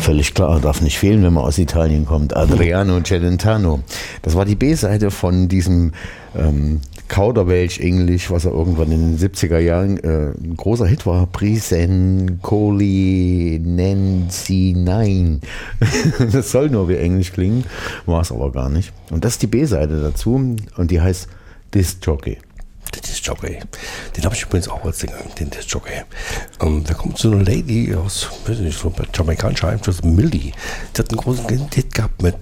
völlig klar, darf nicht fehlen, wenn man aus Italien kommt. Adriano Celentano. Das war die B-Seite von diesem Kauderwelsch-Englisch, was er irgendwann in den 70er Jahren ein großer Hit war. Prisen Coli Nancy Nein. Das soll nur wie Englisch klingen, war es aber gar nicht. Und das ist die B-Seite dazu und die heißt Disc Jockey. Der Disc Jockey. Den habe ich übrigens auch als Sänger, den Disc Jockey. Da kommt so eine Lady aus, weiß nicht, so jamaikanischer Einfluss, Millie. Die hat einen großen Hit gehabt mit